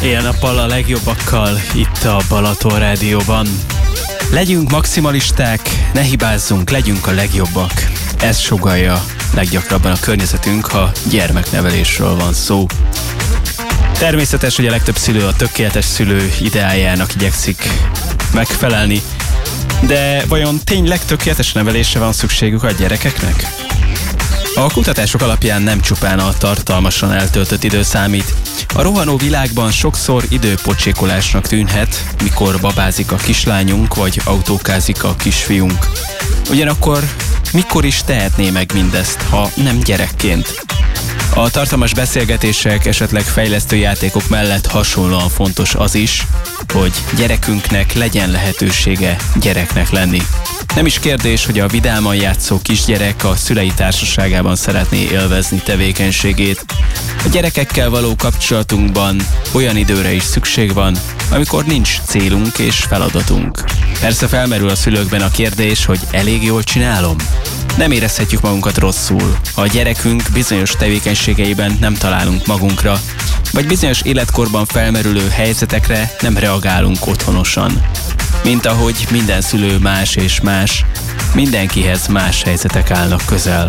Éjjel-nappal a legjobbakkal itt a Balaton Rádióban. Legyünk maximalisták, ne hibázzunk, legyünk a legjobbak. Ez sugallja leggyakrabban a környezetünk, ha gyermeknevelésről van szó. Természetes, hogy a legtöbb szülő a tökéletes szülő ideájának igyekszik megfelelni, de vajon tényleg tökéletes nevelésre van szükségük a gyerekeknek? A kutatások alapján nem csupán a tartalmasan eltöltött idő számít. A rohanó világban sokszor időpocsékolásnak tűnhet, mikor babázik a kislányunk, vagy autókázik a kisfiunk. Ugyanakkor mikor is tehetné meg mindezt, ha nem gyerekként? A tartalmas beszélgetések, esetleg fejlesztő játékok mellett hasonlóan fontos az is, hogy gyerekünknek legyen lehetősége gyereknek lenni. Nem is kérdés, hogy a vidáman játszó kisgyerek a szülei társaságában szeretné élvezni tevékenységét. A gyerekekkel való kapcsolatunkban olyan időre is szükség van, amikor nincs célunk és feladatunk. Persze felmerül a szülőkben a kérdés, hogy elég jól csinálom? Nem érezhetjük magunkat rosszul, ha a gyerekünk bizonyos tevékenységeiben nem találunk magunkra, vagy bizonyos életkorban felmerülő helyzetekre nem reagálunk otthonosan. Mint ahogy minden szülő más és más, mindenkihez más helyzetek állnak közel.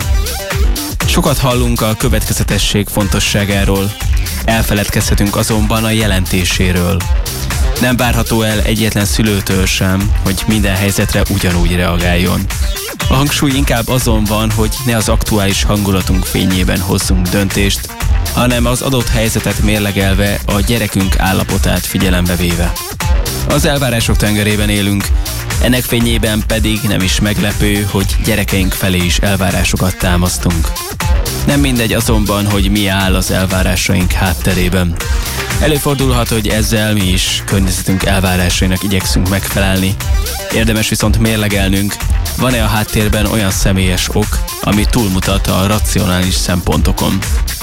Sokat hallunk a következetesség fontosságáról, elfeledkezhetünk azonban a jelentéséről. Nem várható el egyetlen szülőtől sem, hogy minden helyzetre ugyanúgy reagáljon. A hangsúly inkább azon van, hogy ne az aktuális hangulatunk fényében hozzunk döntést, hanem az adott helyzetet mérlegelve a gyerekünk állapotát figyelembe véve. Az elvárások tengerében élünk, ennek fényében pedig nem is meglepő, hogy gyerekeink felé is elvárásokat támasztunk. Nem mindegy azonban, hogy mi áll az elvárásaink hátterében. Előfordulhat, hogy ezzel mi is környezetünk elvárásainak igyekszünk megfelelni. Érdemes viszont mérlegelnünk, van-e a háttérben olyan személyes ok, ami túlmutat a racionális szempontokon.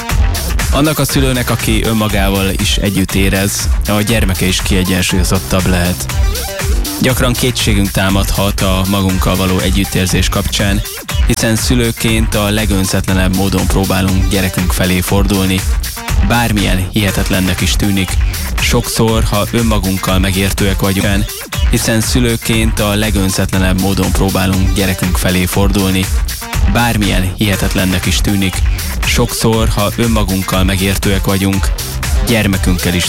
Annak a szülőnek, aki önmagával is együtt érez, a gyermeke is kiegyensúlyozottabb lehet. Gyakran kétségünk támadhat a magunkkal való együttérzés kapcsán, hiszen szülőként a legönzetlenebb módon próbálunk gyerekünk felé fordulni. Bármilyen hihetetlennek is tűnik, sokszor, ha önmagunkkal megértőek vagyunk, hiszen szülőként a legönzetlenebb módon próbálunk gyerekünk felé fordulni. Bármilyen hihetetlennek is tűnik, sokszor, ha önmagunkkal megértőek vagyunk, gyermekünkkel is